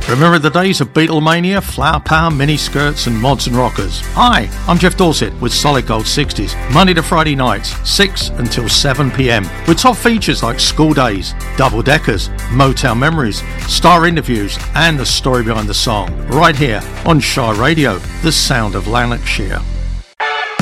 Remember the days of Beatlemania, Flower Power, miniskirts and mods and rockers? Hi, I'm Jeff Dorset with Solid Gold 60s, Monday to Friday nights, 6 until 7 p.m. with top features like School Days, Double Deckers, Motown Memories, star interviews and the story behind the song, right here on Shy Radio, the sound of Lanarkshire.